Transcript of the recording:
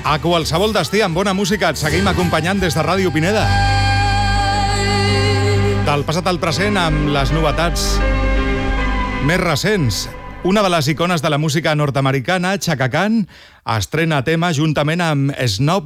A qualsevol destí amb bona música et seguim acompanyant des de Ràdio Pineda. Del passat al present amb les novetats més recents. Una de les icones de la música nord-americana, Chaka Khan, estrena tema juntament amb Snoop